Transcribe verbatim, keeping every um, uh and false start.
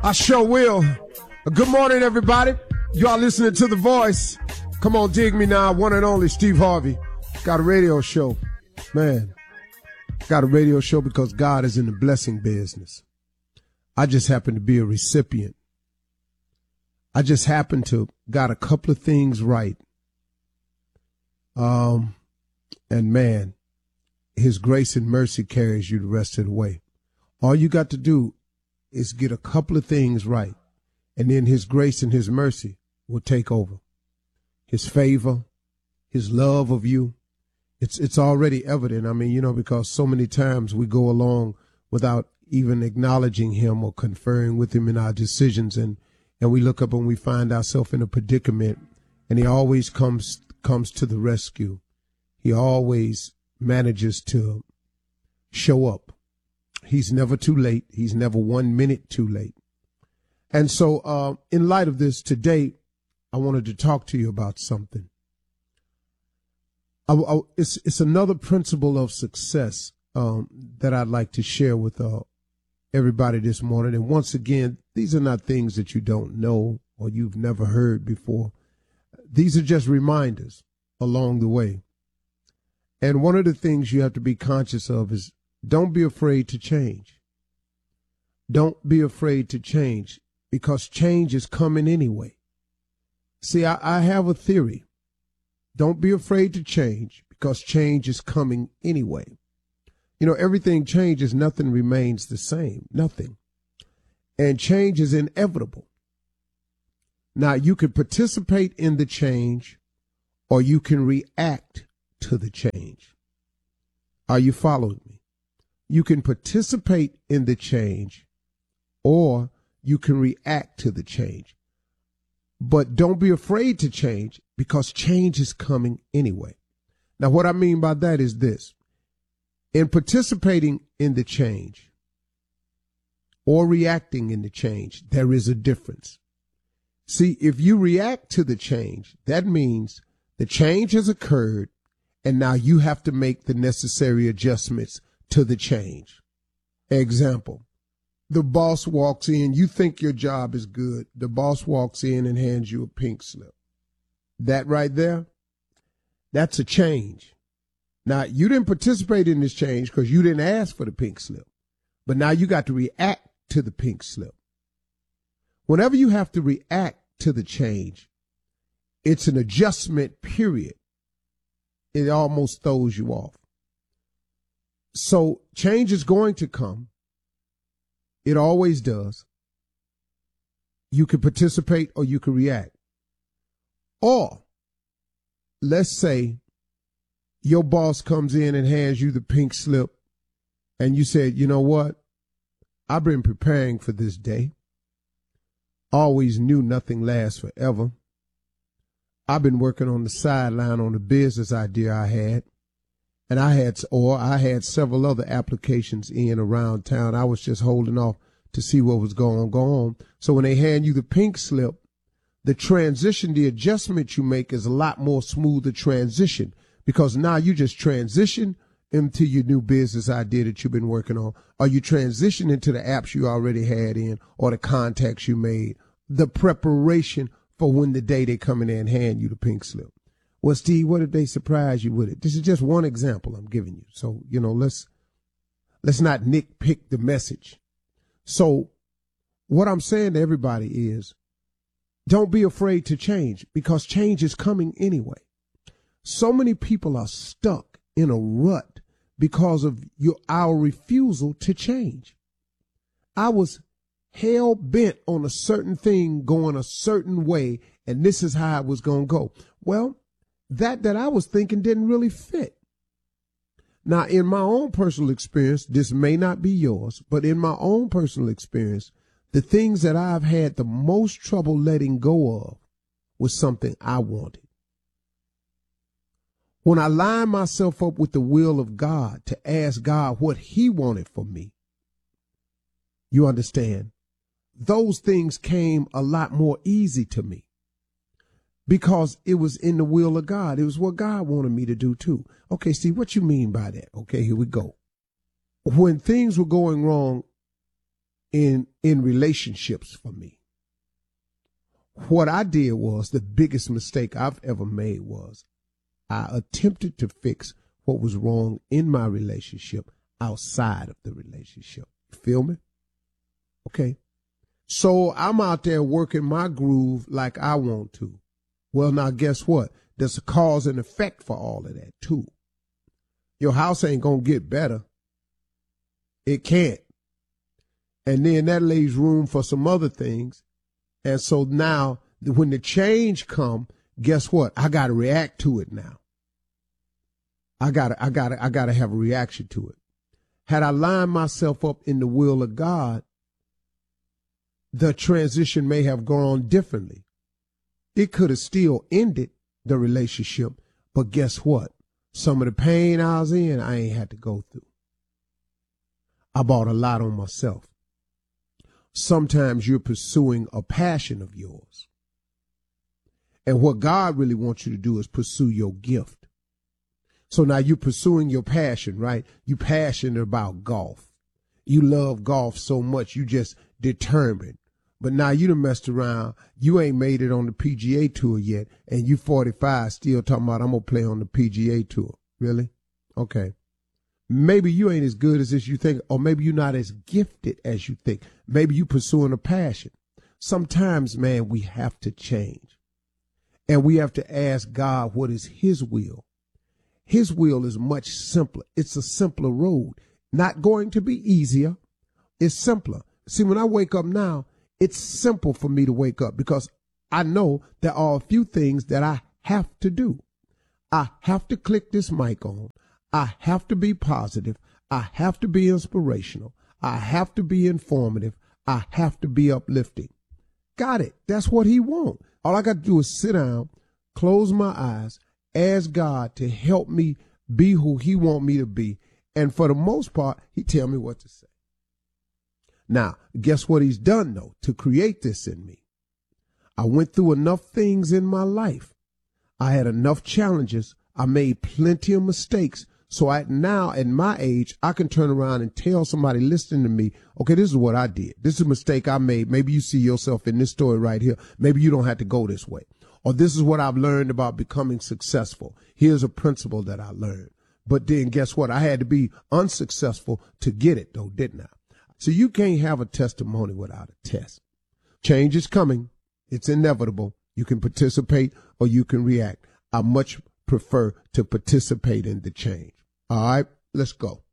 I sure will. Good morning, everybody. You are listening to The Voice. Come on, dig me now. One and only Steve Harvey. Got a radio show. Man, got a radio show because God is in the blessing business. I just happen to be a recipient. I just happen to got a couple of things right. Um, and man, his grace and mercy carries you the rest of the way. All you got to do is get a couple of things right, and then his grace and his mercy will take over. His favor, his love of you, it's it's already evident. I mean, you know, because so many times we go along without even acknowledging him or conferring with him in our decisions, and, and we look up and we find ourselves in a predicament, and he always comes comes to the rescue. He always manages to show up. He's never too late. He's never one minute too late. And so uh, in light of this, today, I wanted to talk to you about something. I, I, it's, it's another principle of success um, that I'd like to share with uh, everybody this morning. And once again, these are not things that you don't know or you've never heard before. These are just reminders along the way. And one of the things you have to be conscious of is don't be afraid to change. Don't be afraid to change because change is coming anyway. See, I, I have a theory. Don't be afraid to change because change is coming anyway. You know, everything changes, nothing remains the same, nothing. And change is inevitable. Now, you can participate in the change or you can react to the change. Are you following me? You can participate in the change or you can react to the change. But don't be afraid to change because change is coming anyway. Now, what I mean by that is this. In participating in the change or reacting in the change, there is a difference. See, if you react to the change, that means the change has occurred and now you have to make the necessary adjustments to the change. Example, the boss walks in, you think your job is good. The boss walks in and hands you a pink slip. That right there, that's a change. Now, you didn't participate in this change because you didn't ask for the pink slip, but now you got to react to the pink slip. Whenever you have to react to the change, it's an adjustment period. It almost throws you off. So change is going to come. It always does. You can participate or you can react. Or let's say your boss comes in and hands you the pink slip and you said, you know what? I've been preparing for this day. Always knew nothing lasts forever. I've been working on the sideline on the business idea I had. And I had, or I had several other applications in around town. I was just holding off to see what was going on. So when they hand you the pink slip, the transition, the adjustment you make is a lot more smoother transition because now you just transition into your new business idea that you've been working on, or you transition into the apps you already had in, or the contacts you made, the preparation for when the day they come in there and hand you the pink slip. Well, Steve, what if they surprise you with it? This is just one example I'm giving you. So, you know, let's let's not nitpick the message. So what I'm saying to everybody is don't be afraid to change because change is coming anyway. So many people are stuck in a rut because of your our refusal to change. I was hell bent on a certain thing going a certain way, and this is how it was going to go. Well, that that I was thinking didn't really fit. Now, in my own personal experience, this may not be yours, but in my own personal experience, the things that I've had the most trouble letting go of was something I wanted. When I lined myself up with the will of God to ask God what he wanted for me, you understand, those things came a lot more easy to me. Because it was in the will of God. It was what God wanted me to do too. Okay, see, what you mean by that? Okay, here we go. When things were going wrong in, in relationships for me. What I did was, the biggest mistake I've ever made was I attempted to fix what was wrong in my relationship outside of the relationship. You feel me? Okay. So I'm out there working my groove like I want to. Well, now guess what? There's a cause and effect for all of that too. Your house ain't gonna get better. It can't. And then that leaves room for some other things. And so now when the change come, guess what? I got to react to it now. I got to, I got to, I got to have a reaction to it. Had I lined myself up in the will of God, the transition may have gone differently. It could have still ended the relationship, but guess what? Some of the pain I was in, I ain't had to go through. I bought a lot on myself. Sometimes you're pursuing a passion of yours. And what God really wants you to do is pursue your gift. So now you're pursuing your passion, right? You're passionate about golf. You love golf so much, you just determined. But now you done messed around. You ain't made it on the P G A Tour yet, and you forty-five still talking about I'm going to play on the P G A Tour. Really? Okay. Maybe you ain't as good as this you think, or maybe you're not as gifted as you think. Maybe you pursuing a passion. Sometimes, man, we have to change. And we have to ask God what is his will. His will is much simpler. It's a simpler road. Not going to be easier. It's simpler. See, when I wake up now, it's simple for me to wake up because I know there are a few things that I have to do. I have to click this mic on. I have to be positive. I have to be inspirational. I have to be informative. I have to be uplifting. Got it. That's what he wants. All I got to do is sit down, close my eyes, ask God to help me be who he want me to be. And for the most part, he tell me what to say. Now, guess what he's done, though, to create this in me? I went through enough things in my life. I had enough challenges. I made plenty of mistakes. So I, now at my age, I can turn around and tell somebody listening to me, okay, this is what I did. This is a mistake I made. Maybe you see yourself in this story right here. Maybe you don't have to go this way. Or this is what I've learned about becoming successful. Here's a principle that I learned. But then guess what? I had to be unsuccessful to get it, though, didn't I? So you can't have a testimony without a test. Change is coming. It's inevitable. You can participate or you can react. I much prefer to participate in the change. All right, let's go.